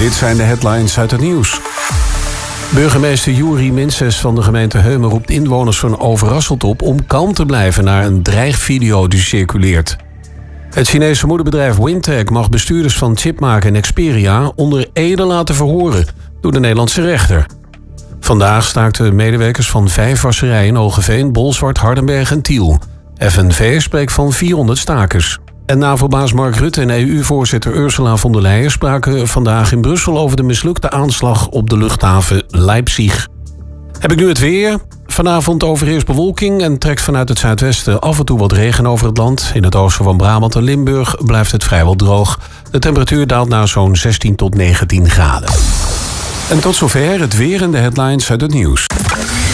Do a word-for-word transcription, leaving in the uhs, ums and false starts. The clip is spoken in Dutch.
Dit zijn de headlines uit het nieuws. Burgemeester Juri Minses van de gemeente Heumen roept inwoners van Overasselt op om kalm te blijven na een dreigvideo die circuleert. Het Chinese moederbedrijf Wintec mag bestuurders van Chipmaker en Xperia onder ede laten verhoren door de Nederlandse rechter. Vandaag staakten medewerkers van vijf wasserijen in Hogeveen, Bolsward, Hardenberg en Tiel. F N V spreekt van vierhonderd stakers. En NAVO-baas Mark Rutte en E U-voorzitter Ursula von der Leyen spraken vandaag in Brussel over de mislukte aanslag op de luchthaven Leipzig. Heb ik nu het weer. Vanavond overheerst bewolking en trekt vanuit het zuidwesten af en toe wat regen over het land. In het oosten van Brabant en Limburg blijft het vrijwel droog. De temperatuur daalt naar zo'n zestien tot negentien graden. En tot zover het weer en de headlines uit het nieuws.